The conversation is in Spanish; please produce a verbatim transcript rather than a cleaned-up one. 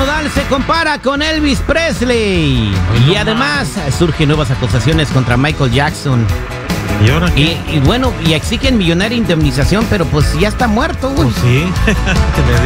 Nodal se compara con Elvis Presley. Ay, no y además surgen nuevas acusaciones contra Michael Jackson. ¿Y ahora qué? Y, y bueno, y exigen millonaria indemnización, pero pues ya está muerto, güey. Pues sí.